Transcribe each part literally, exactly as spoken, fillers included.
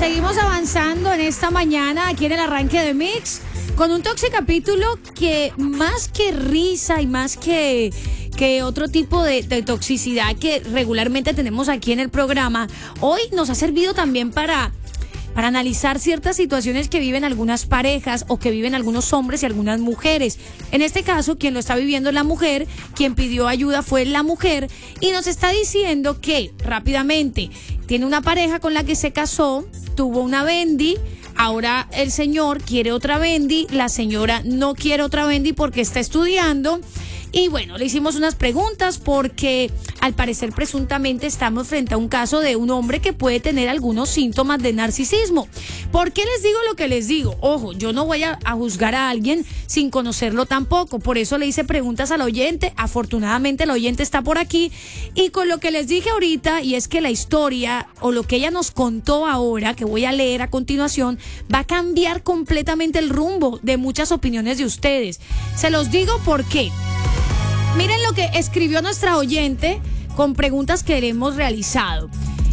seguimos avanzando en esta mañana aquí en el arranque de Mix con un tóxico capítulo que más que risa y más que, que otro tipo de, de toxicidad que regularmente tenemos aquí en el programa, hoy nos ha servido también para... para analizar ciertas situaciones que viven algunas parejas o que viven algunos hombres y algunas mujeres. En este caso, quien lo está viviendo es la mujer, quien pidió ayuda fue la mujer y nos está diciendo que rápidamente tiene una pareja con la que se casó, tuvo una bendi, ahora el señor quiere otra bendi, la señora no quiere otra bendi porque está estudiando. Y bueno, le hicimos unas preguntas porque al parecer presuntamente estamos frente a un caso de un hombre que puede tener algunos síntomas de narcisismo. ¿Por qué les digo lo que les digo? Ojo, yo no voy a, a juzgar a alguien sin conocerlo tampoco. Por eso le hice preguntas al oyente. Afortunadamente el oyente está por aquí. Y con lo que les dije ahorita, y es que la historia o lo que ella nos contó ahora, que voy a leer a continuación, va a cambiar completamente el rumbo de muchas opiniones de ustedes. Se los digo por qué. Miren lo que escribió nuestra oyente con preguntas que le hemos realizado.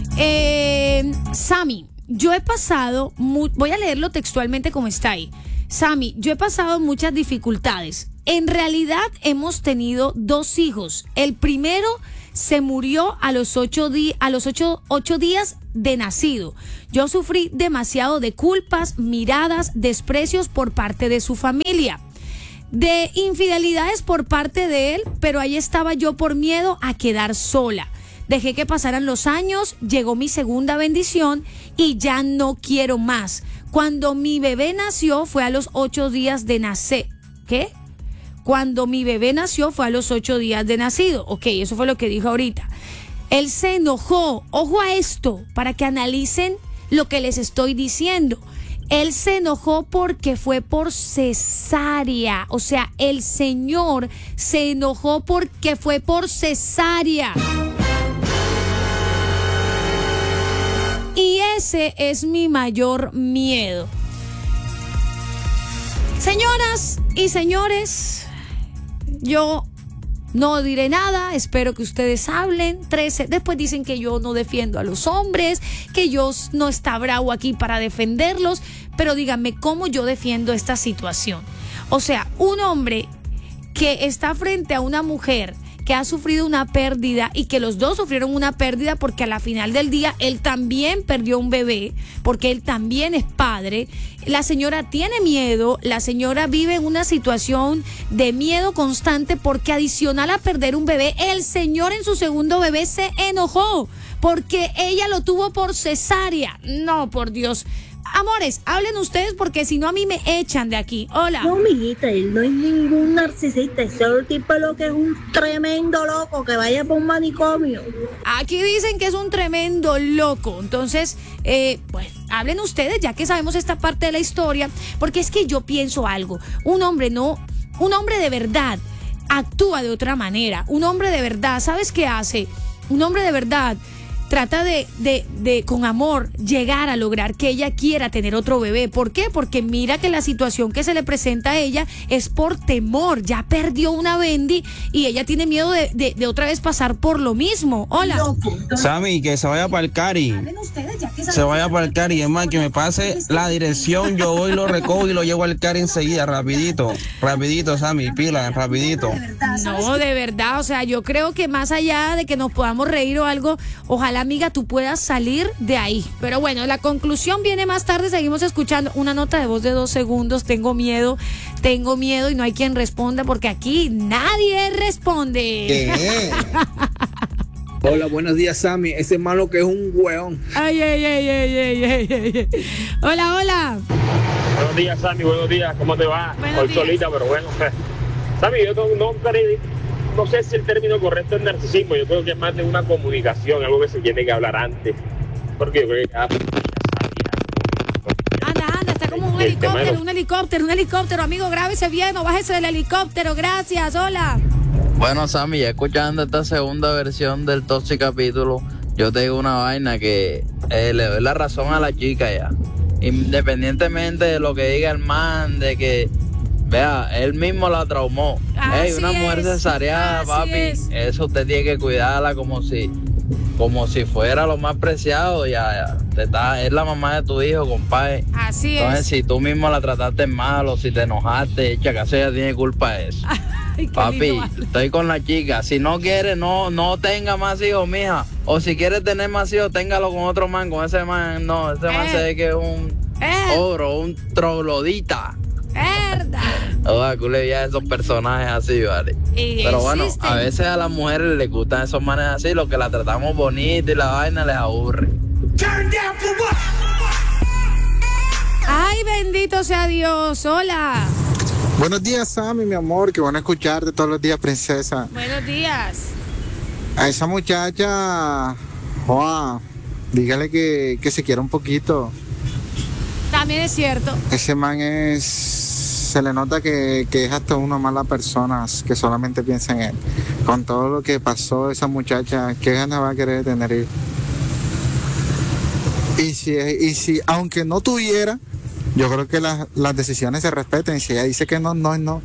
Eh, Sammy, yo he pasado, mu- voy a leerlo textualmente como está ahí. Sammy, yo he pasado muchas dificultades. En realidad hemos tenido dos hijos. El primero se murió a los ocho, di- a los ocho, ocho días de nacido. Yo sufrí demasiado de culpas, miradas, desprecios por parte de su familia. De infidelidades por parte de él, pero ahí estaba yo por miedo a quedar sola. Dejé que pasaran los años, llegó mi segunda bendición y ya no quiero más. Cuando mi bebé nació fue a los ocho días de nacer. ¿Qué? Cuando mi bebé nació fue a los ocho días de nacido. Ok, eso fue lo que dijo ahorita. Él se enojó. Ojo a esto, para que analicen lo que les estoy diciendo. Él se enojó porque fue por cesárea. O sea, el señor se enojó porque fue por cesárea. Y ese es mi mayor miedo. Señoras y señores, yo no diré nada, espero que ustedes hablen. trece Después dicen que yo no defiendo a los hombres, que yo no está bravo aquí para defenderlos, pero díganme cómo yo defiendo esta situación. O sea, un hombre que está frente a una mujer que ha sufrido una pérdida y que los dos sufrieron una pérdida porque a la final del día él también perdió un bebé, porque él también es padre. La señora tiene miedo, la señora vive en una situación de miedo constante porque adicional a perder un bebé, el señor en su segundo bebé se enojó porque ella lo tuvo por cesárea. No, por Dios. Amores, hablen ustedes porque si no a mí me echan de aquí. Hola. No, mijita, él no es ningún narcisista. Ese tipo lo que es un tremendo loco que vaya por un manicomio. Aquí dicen que es un tremendo loco. Entonces, eh, pues, hablen ustedes ya que sabemos esta parte de la historia. Porque es que yo pienso algo. Un hombre no, un hombre de verdad actúa de otra manera. Un hombre de verdad, ¿sabes qué hace? Un hombre de verdad trata de, de, de, con amor, llegar a lograr que ella quiera tener otro bebé. ¿Por qué? Porque mira que la situación que se le presenta a ella es por temor. Ya perdió una bendi y ella tiene miedo de, de, de otra vez pasar por lo mismo. Hola. Sammy, que se vaya para el Cari. Se vaya para el Cari. Es más, que me pase la dirección. Yo voy, lo recojo y lo llevo al Cari enseguida. Rapidito. Rapidito, Sammy. Pila, rapidito. No, de verdad. O sea, yo creo que más allá de que nos podamos reír o algo, ojalá, amiga, tú puedas salir de ahí. Pero bueno, la conclusión viene más tarde. Seguimos escuchando una nota de voz de dos segundos. Tengo miedo, tengo miedo y no hay quien responda porque aquí nadie responde. ¿Qué? Hola, buenos días, Sammy. Ese malo que es un hueón. Ay, ay, ay, ay, ay, ay, ay. Hola, hola. Buenos días, Sammy. Buenos días. ¿Cómo te va? Buenos Hoy días. Solita, pero bueno. Sammy, yo no, no, no sé si el término correcto es narcisismo. Yo creo que es más de una comunicación, algo que se tiene que hablar antes. Porque yo creo que ya... Anda, anda, está como un El tema de helicóptero, los- un helicóptero, un helicóptero. Amigo, grábese bien o bájese del helicóptero. Gracias, hola. Bueno, Sammy, ya escuchando esta segunda versión del Toxic capítulo, yo te digo una vaina que eh, le doy la razón a la chica ya. Independientemente de lo que diga el man, de que, vea, él mismo la traumó. Así Ey, una mujer es, cesareada, así papi, es. eso usted tiene que cuidarla como si como si fuera lo más preciado, ya, ya. Te está, es la mamá de tu hijo, compadre. Así Entonces, es. si tú mismo la trataste mal o si te enojaste, echa, que eso ella tiene culpa de eso. Ay, qué Papi, lindo. estoy con la chica. Si no quiere, no, no tenga más hijos, mija. O si quiere tener más hijos, téngalo con otro man. Con ese man, no, ese man Eh. se ve que es un Eh. oro, un troglodita. Verdad. Ojalá que le a esos personajes así, ¿vale? Y Pero bueno, existen. a veces a las mujeres les gustan esos manes así, los que la tratamos bonita y la vaina les aburre. Ay, bendito sea Dios. Hola. Buenos días, Sammy, mi amor. Qué bueno escucharte todos los días, princesa. Buenos días. A esa muchacha, joa, dígale que, que se quiera un poquito. También es cierto. Ese man es... Se le nota que, que es hasta una mala persona que solamente piensa en él. Con todo lo que pasó esa muchacha, ¿qué ganas va a querer tener él? Y si, y si aunque no tuviera, yo creo que las, las decisiones se respeten. Si ella dice que no, no es no.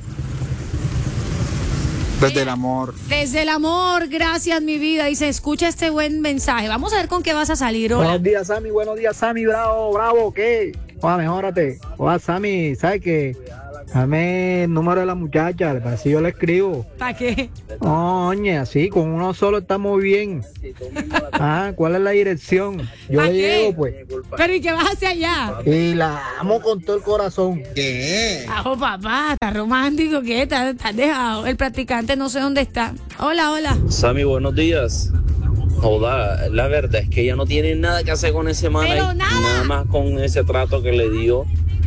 Desde el amor. Desde el amor, gracias mi vida. Dice, escucha este buen mensaje. Vamos a ver con qué vas a salir hoy. Buenos días, Sammy. Buenos días, Sammy. Bravo, bravo. ¿Qué? Oa, mejórate. Oa, Sammy, ¿sabes qué? Dame el número de la muchacha. Para si yo le escribo. ¿Para qué? Oye, así, con uno solo estamos bien. Ah, ¿cuál es la dirección? Yo ¿Pa le qué? llego, pues. Pero ¿y qué vas hacia allá? Y la amo con todo el corazón. ¿Qué? Ajo, papá, está romántico, ¿qué? Está, está dejado. El practicante no sé dónde está. Hola, hola. Sammy, buenos días. Joda, la verdad es que ella no tiene nada que hacer con ese man Pero ahí, nada. nada más con ese trato que le dio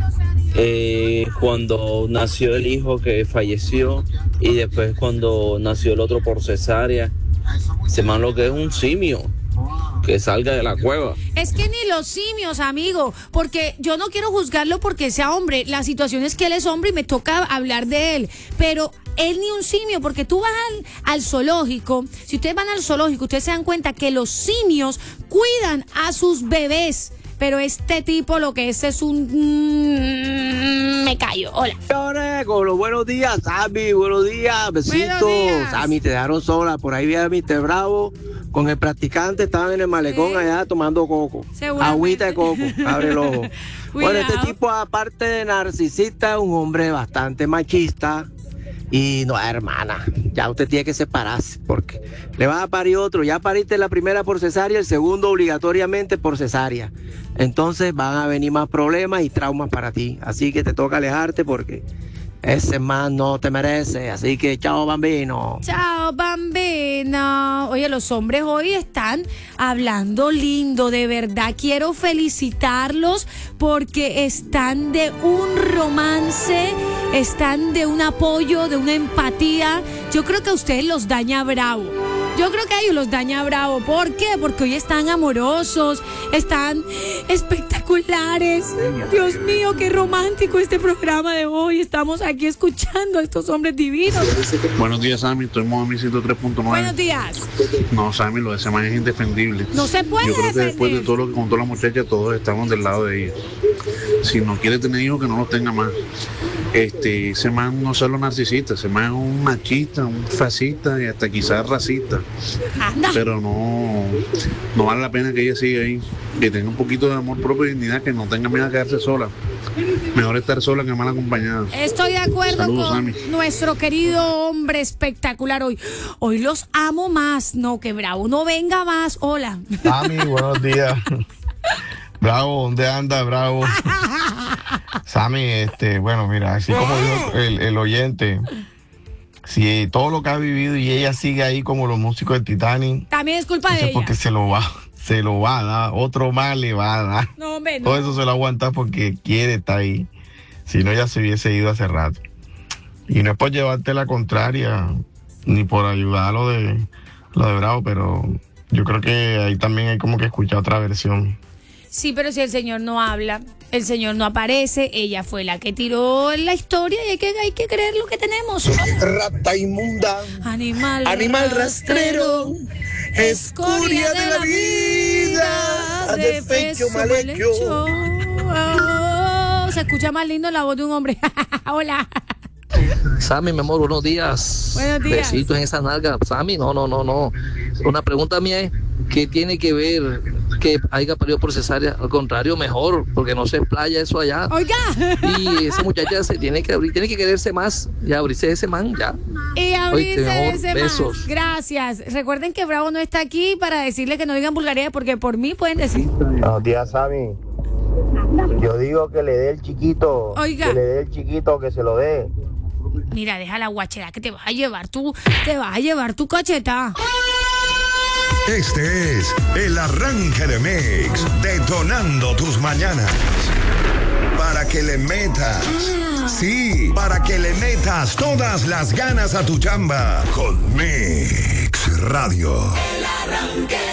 eh, cuando nació el hijo que falleció y después cuando nació el otro por cesárea. Ese man lo que es un simio, que salga de la cueva. Es que ni los simios, amigo, porque yo no quiero juzgarlo porque sea hombre. La situación es que él es hombre y me toca hablar de él. Pero él ni un simio, porque tú vas al, al zoológico. Si ustedes van al zoológico, ustedes se dan cuenta que los simios cuidan a sus bebés. Pero este tipo lo que es es un... mm, me callo. Hola. Con los buenos días, Sammy, buenos días, besitos. Buenos días. Sammy, te dejaron sola. Por ahí vi a mister Bravo con el practicante, estaban en el malecón Sí. allá tomando coco. Seguramente. Agüita de coco, abre el ojo. Bueno, este Cuidado. tipo, aparte de narcisista, es un hombre bastante machista. Y no, hermana, ya usted tiene que separarse porque le vas a parir otro. Ya pariste la primera por cesárea, el segundo obligatoriamente por cesárea. Entonces van a venir más problemas y traumas para ti. Así que te toca alejarte porque ese man no te merece. Así que chao, bambino. Chao, bambino. Oye, los hombres hoy están hablando lindo, de verdad. Quiero felicitarlos porque están de un romance, están de un apoyo, de una empatía. Yo creo que a ustedes los daña bravo. Yo creo que a ellos los daña bravo. ¿Por qué? Porque hoy están amorosos, están espectaculares. Dios mío, qué romántico este programa de hoy. Estamos aquí escuchando a estos hombres divinos. Buenos días, Sammy. Estoy en modo mi ciento tres punto nueve. Buenos días. No, Sammy, lo de ese man es indefendible. No se puede Yo creo que después de defender. todo lo que contó la muchacha, todos estamos del lado de ella. Si no quiere tener hijos, que no los tenga más. Este, ese man no solo narcisista, ese man es un machista, un fascista y hasta quizás racista. Anda. Pero no, no vale la pena que ella siga ahí, que tenga un poquito de amor propio y dignidad, que no tenga miedo a quedarse sola. Mejor estar sola que mal acompañada. Estoy de acuerdo Saludos, con Sammy. nuestro querido hombre espectacular hoy. Hoy los amo más. No, que bravo, no venga más. Hola. Sammy, buenos días. Bravo, ¿dónde anda, Bravo? Sammy, este, bueno, mira, así como dijo el, el oyente, si todo lo que ha vivido y ella sigue ahí como los músicos de Titanic, También es culpa eso de es ella. porque se lo va, se lo va a dar, otro más le va a dar. No, hombre, no. Todo eso se lo aguanta porque quiere estar ahí. Si no, ya se hubiese ido hace rato. Y no es por llevarte la contraria, ni por ayudar a lo de, lo de Bravo, pero yo creo que ahí también hay como que escuchar otra versión. Sí, pero si el señor no habla, el señor no aparece, ella fue la que tiró la historia y hay que, hay que creer lo que tenemos. Rata inmunda, Animal, animal rastrero, escoria de la vida, defecho mal hecho. Oh, se escucha más lindo la voz de un hombre. Hola. Sammy, mi amor, buenos días. Buenos días. Besitos en esa nalga. Sammy, no, no, no, no. Una pregunta mía es, ¿qué tiene que ver que haya parido por cesárea? Al contrario, mejor, porque no se explaya eso allá. Oiga. Y esa muchacha se tiene que abrir, tiene que quererse más y abrirse ese man ya. Y abrirse Oíste, mejor, ese besos. más. Gracias. Recuerden que Bravo no está aquí para decirle que no digan vulgaridades, porque por mí pueden decir. Buenos días, Sammy. Yo digo que le dé el chiquito. Oiga. Que le dé el chiquito, que se lo dé. Mira, deja la guachera que te vas a llevar tú, te vas a llevar tu cacheta. Este es el arranque de Mix, detonando tus mañanas. Para que le metas, sí, para que le metas todas las ganas a tu chamba con Mix Radio. El arranque.